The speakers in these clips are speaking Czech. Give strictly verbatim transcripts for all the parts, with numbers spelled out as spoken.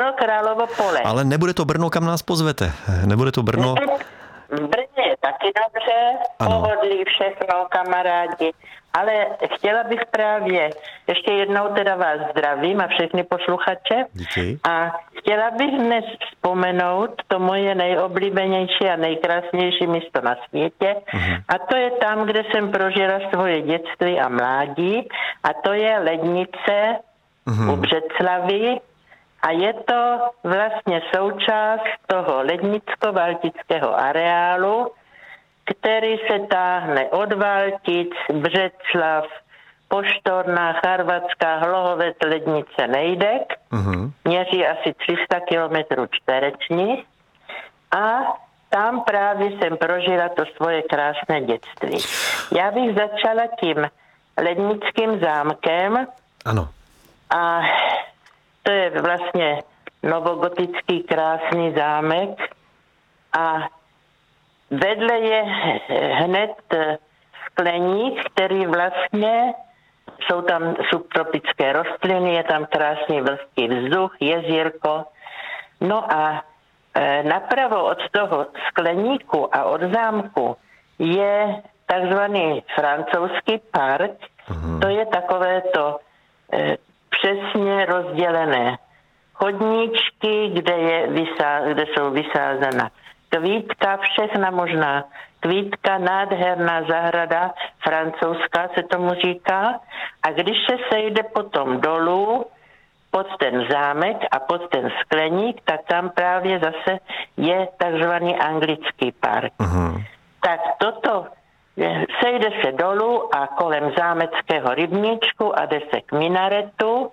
Brno, Královo Pole. Ale nebude to Brno, kam nás pozvete. Nebude to Brno. V Brně je taky dobře, pohodlí všechno, kamarádi. Ale chtěla bych právě, ještě jednou teda vás zdravím a všechny posluchače. Díky. A chtěla bych dnes vzpomenout to moje nejoblíbenější a nejkrásnější místo na světě. Uh-huh. A to je tam, kde jsem prožila svoje dětství a mládí. A to je Lednice uh-huh. u Břeclavi. A je to vlastně součást toho lednicko-valtického areálu, který se táhne od Valtic, Břeclav, Poštorná, Charvatská, Hlohovec, Lednice, Nejdek. Uh-huh. Měří asi tři sta kilometrů čtverečních. A tam právě jsem prožila to svoje krásné dětství. Já bych začala tím Lednickým zámkem. Ano. A to je vlastně novogotický krásný zámek a vedle je hned skleník, který vlastně, jsou tam subtropické rostliny, je tam krásný vlhký vzduch, jezírko. No a e, napravo od toho skleníku a od zámku je takzvaný francouzský park. Uh-huh. To je takové to e, přesně rozdělené chodníčky, kde, je vysá, kde jsou vysázena kvítka, všechna možná kvítka, nádherná zahrada, francouzská se tomu říká. A když se sejde potom dolů pod ten zámek a pod ten skleník, tak tam právě zase je takzvaný anglický park. Uh-huh. Tak toto sejde se dolů a kolem zámeckého rybníčku a jde se k minaretu.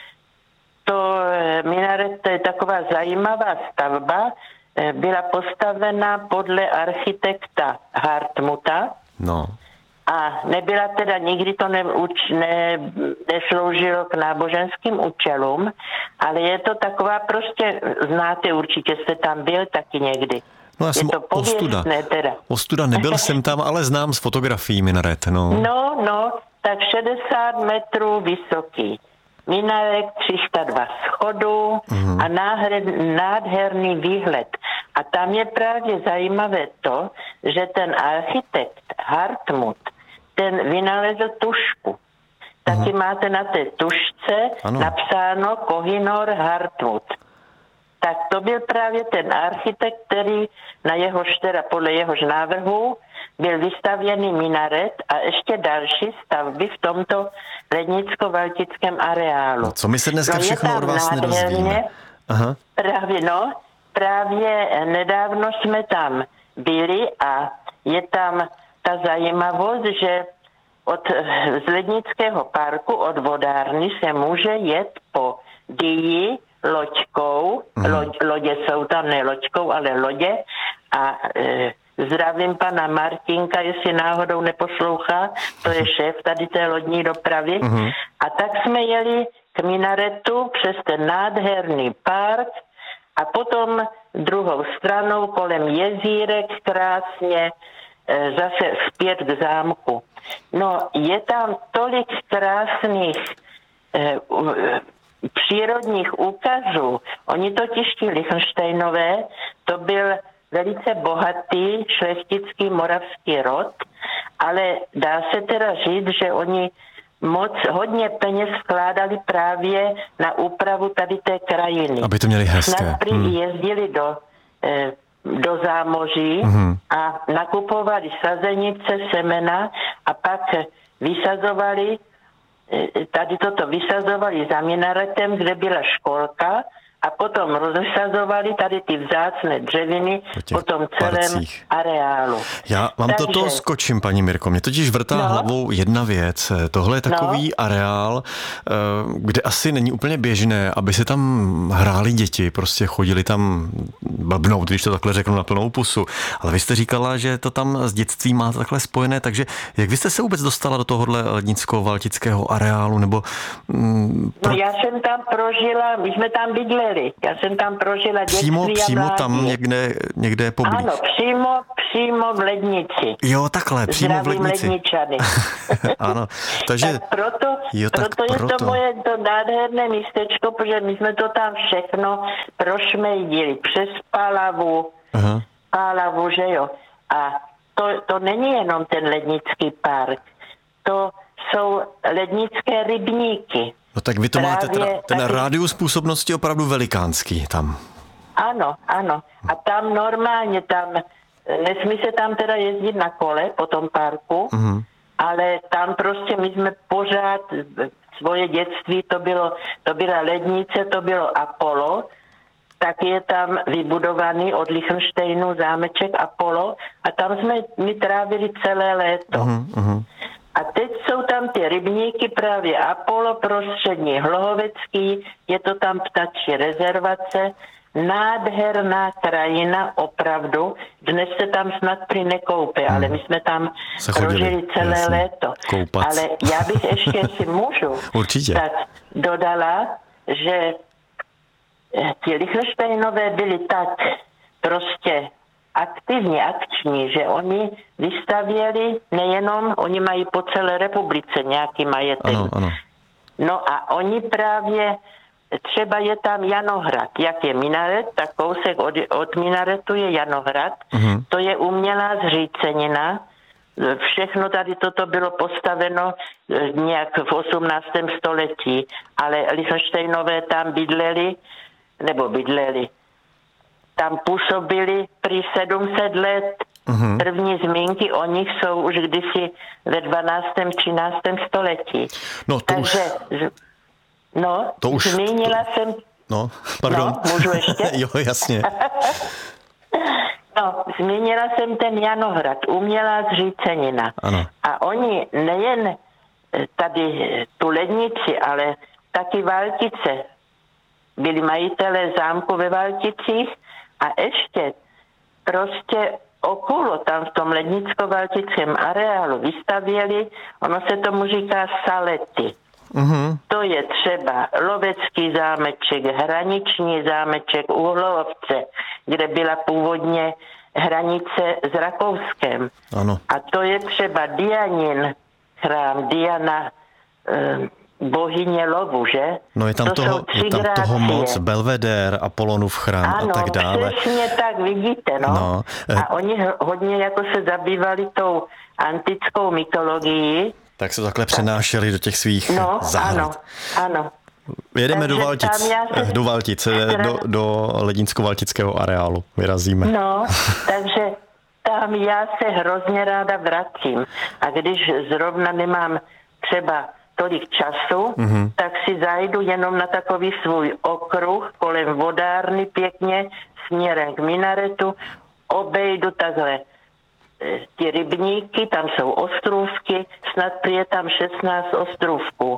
To minaret to je taková zajímavá stavba, byla postavena podle architekta Hartmuta. No. A nebyla teda, nikdy to ne, ne, nesloužilo k náboženským účelům, ale je to taková prostě, znáte, určitě jste tam byl taky někdy. No já jsem ostuda. Teda. Ostuda, nebyl jsem tam, ale znám z fotografií minaret, no. No, no, tak šedesát metrů vysoký. Minaret, tři sta dva schodů mm. a náhrad, nádherný výhled. A tam je právě zajímavé to, že ten architekt Hartmut, ten vynalezl tušku. Taky mm. máte na té tušce ano. napsáno Kohinor Hartmut. Tak to byl právě ten architekt, který na jehož, teda podle jehož návrhu byl vystavěný minaret a ještě další stavby v tomto lednicko-valtickém areálu. No, co my se dneska no, všechno od vás nedozvíme? Aha. Právě, no, právě nedávno jsme tam byli a je tam ta zajímavost, že od, z Lednického parku, od vodárny se může jet po Dyji loďkou, mm. Loď, lodě jsou tam, ne loďkou, ale lodě a e, zdravím pana Martinka, jestli náhodou neposlouchá, to je šéf tady té lodní dopravy. Mm. A tak jsme jeli k minaretu přes ten nádherný park a potom druhou stranou kolem jezírek krásně e, zase zpět k zámku. No, je tam tolik krásných e, přírodních úkazů. Oni totiž ti Lichtenštejnové, to byl velice bohatý šlechtický moravský rod, ale dá se teda říct, že oni moc, hodně peněz vkládali právě na úpravu tady té krajiny. Aby to měli hezké. Snad prý hmm. jezdili do, eh, do zámoří hmm. a nakupovali sazenice, semena a pak vysazovali tady toto vysazovali za minaretem, kde byla školka a potom rozsazovali tady ty vzácné dřeviny po tom celém parcích. Areálu. Já vám Takže... toto skočím, paní Mirko. Mě totiž vrtá no. hlavou jedna věc. Tohle je takový no. areál, kde asi není úplně běžné, aby se tam hráli děti, prostě chodili tam blbnout, když to takhle řeknu na plnou pusu. Ale vy jste říkala, že to tam s dětstvím máte takhle spojené, takže jak vy jste se vůbec dostala do tohohle lednicko-valtického areálu, nebo... Mm, pro... No já jsem tam prožila, my jsme tam bydleli. Já jsem tam prožila dětství Přímo, a přímo mládí. tam někde, někde poblíž. Ano, přímo, přímo v lednici. Jo, takhle, přímo Zdravím v lednici. ledničany. Ano, takže... Tak proto, jo, tak proto je proto. to moje to nádherné místečko, protože my jsme to tam všechno prošmejdili. Přes Pálavu, Aha. Pálavu, že jo. A to, to není jenom ten lednický park. To jsou lednické rybníky. No tak vy to Právě máte teda, ten taky... rádius působnosti opravdu velikánský tam. Ano, ano. A tam normálně, tam, nesmí se tam teda jezdit na kole po tom parku, uh-huh. ale tam prostě my jsme pořád, svoje dětství, to bylo, to byla lednice, to bylo Apollo, tak je tam vybudovaný od Lichtensteinu zámeček Apollo a tam jsme my trávili celé léto. Uh-huh, uh-huh. A teď jsou tam ty rybníky právě Apollo, prostřední Hlohovecký, je to tam ptačí rezervace, nádherná krajina, opravdu. Dnes se tam snad prý nekoupe, hmm. ale my jsme tam prožili celé jasný. léto. Koupat. Ale já bych ještě, si můžu, určitě. tak dodala, že ti Lichtensteinové byli tak prostě aktivní, akční, že oni vystavěli nejenom, oni mají po celé republice nějaký majetek. Ano, ano. No a oni právě, třeba je tam Janohrad, jak je minaret, tak kousek od, od minaretu je Janohrad, uh-huh. to je umělá zřícenina. Všechno tady toto bylo postaveno nějak v osmnáctém století, ale Lichtensteinové tam bydleli, nebo bydleli, tam působili prý sedm set let. Uh-huh. První zmínky o nich jsou už kdysi ve dvanáctém třináctém století. No to Takže, už... no, to už... zmínila to... jsem... No, pardon. No, můžu ještě? Jo, jasně. No, zmínila jsem ten Janohrad, umělá zřícenina. Ano. A oni nejen tady tu lednici, ale taky Valtice, byli majitelé zámku ve Valticích a ještě prostě okolo tam v tom lednicko-valtickém areálu vystavěli, ono se tomu říká salety. Uh-huh. To je třeba Lovecký zámeček, hraniční zámeček u Hlohovce, kde byla původně hranice s Rakouskem. Ano. A to je třeba Dianin chrám, Diana eh, bohyně lovu, že? No je tam, to toho, je tam toho moc, Belvedere, Apollonův chrám ano, a tak dále. Ano, přesně tak, vidíte, no. no eh... A oni hodně jako se zabývali tou antickou mytologií. Tak se takhle přenášeli do těch svých no, zahrad. Ano, ano. Jedeme do Valtic, se... do Valtic, do, do lednicko-valtického areálu vyrazíme. No, takže tam já se hrozně ráda vracím. A když zrovna nemám třeba tolik času, mm-hmm. tak si zajdu jenom na takový svůj okruh kolem vodárny pěkně směrem k minaretu, obejdu takhle ty rybníky, tam jsou ostrůvky, snad je tam šestnáct ostrůvků.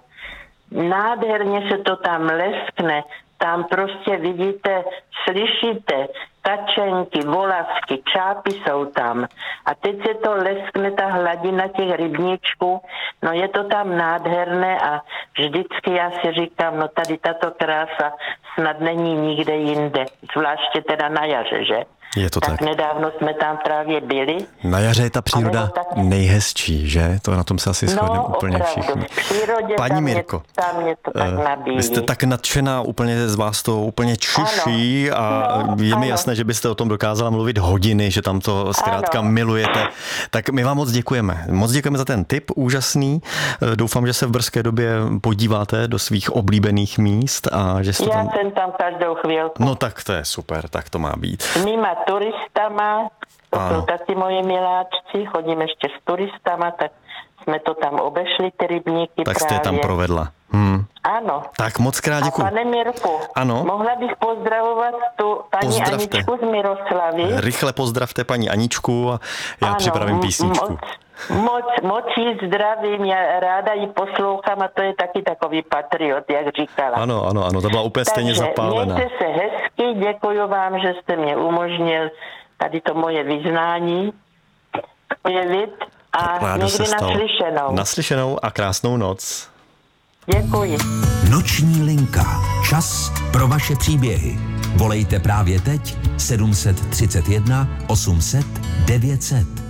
Nádherně se to tam leskne, tam prostě vidíte, slyšíte tačenky, volavky, čápy jsou tam. A teď se to leskne, ta hladina těch rybníčků, no je to tam nádherné a vždycky já si říkám, no tady tato krása snad není nikde jinde, zvláště teda na jaře, že? Je to tak. Tak nedávno jsme tam právě byli. Na jaře je ta příroda tak... nejhezčí, že? To na tom se asi shodneme no, úplně opravdu. všichni. Přírodě Paní tam Mirko, je, tam mě to tak nabíjí. Vy jste tak nadšená, úplně z vás to úplně čiší ano. a no, je mi ano. jasné, že byste o tom dokázala mluvit hodiny, že tam to zkrátka ano. milujete. Tak my vám moc děkujeme. Moc děkujeme za ten tip, úžasný. Doufám, že se v brzké době podíváte do svých oblíbených míst a že jste Já tam... jsem tam každou chvílku. No tak to je super, tak to má být. S mýma turistama, to ano. jsou taky moje miláčci, chodím ještě s turistama, tak jsme to tam obešli, ty rybníky. Tak jste právě. je tam provedla. Hmm. Ano. Tak moc krát děkuji. A pane Mirku, ano? mohla bych pozdravovat tu paní Pozdravte. Aničku z Miroslavy. Rychle pozdravte paní Aničku a já ano, připravím písničku. Moc, moc, moc jí zdravím, já ráda ji poslouchám a to je taky takový patriot, jak říkala. Ano, ano, ano, to byla úplně stejně zapálená. Mějte se hezky, děkuji vám, že jste mě umožnil tady to moje vyznání projevit a Rádo někdy naslyšenou. Naslyšenou a krásnou noc. Děkuji. Noční linka. Čas pro vaše příběhy. Volejte právě teď sedm set třicet jedna osm set devět set.